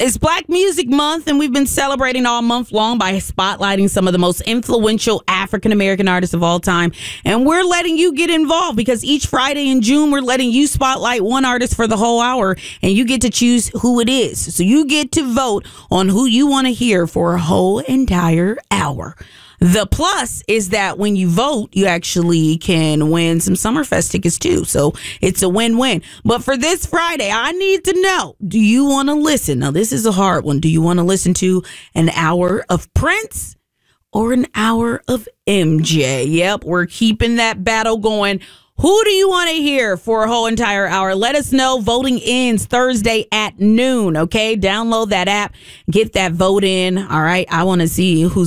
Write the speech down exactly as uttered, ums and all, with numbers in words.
It's Black Music Month, and we've been celebrating all month long by spotlighting some of the most influential African-American artists of all time. And we're letting you get involved because each Friday in June, we're letting you spotlight one artist for the whole hour, and you get to choose who it is. So you get to vote on who you want to hear for a whole entire hour. The plus is that when you vote, you actually can win some Summerfest tickets too. So it's a win-win. But for this Friday, I need to know, do you want to listen? Now, this is a hard one. Do you want to listen to an hour of Prince or an hour of M J? Yep, we're keeping that battle going. Who do you want to hear for a whole entire hour? Let us know. Voting ends Thursday at noon, okay? Download that app. Get that vote in, all right? I want to see who's